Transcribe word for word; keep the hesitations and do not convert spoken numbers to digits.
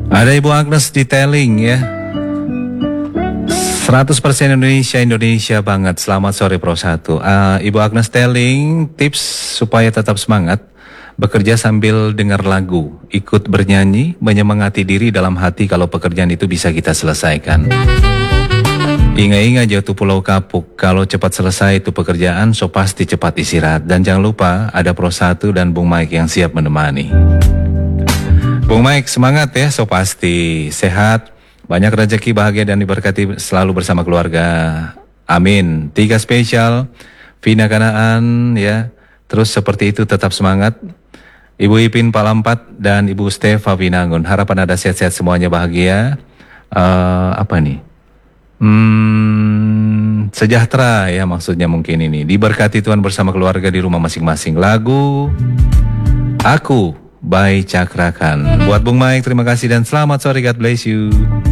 Ada Ibu Agnes detailing ya. seratus persen Indonesia, Indonesia banget. Selamat sore Pro satu. Uh, Ibu Agnes telling tips supaya tetap semangat. Bekerja sambil dengar lagu, ikut bernyanyi, menyemangati diri dalam hati kalau pekerjaan itu bisa kita selesaikan. Ingat-ingat jatuh Pulau Kapuk, kalau cepat selesai itu pekerjaan, so pasti cepat istirahat. Dan jangan lupa ada Pro satu dan Bung Mike yang siap menemani. Bung Mike semangat ya, so pasti sehat, banyak rezeki, bahagia dan diberkati selalu bersama keluarga. Amin. Tiga spesial, Vina Kanaan ya, terus seperti itu tetap semangat. Ibu Ipin Palampat dan Ibu Stefa Winangun, harapan ada sehat-sehat semuanya, bahagia. Uh, apa nih? Hmm, sejahtera ya maksudnya mungkin ini. Diberkati Tuhan bersama keluarga di rumah masing-masing. Lagu Aku by Cakrakan. Buat Bung Mike terima kasih dan selamat sore, God bless you.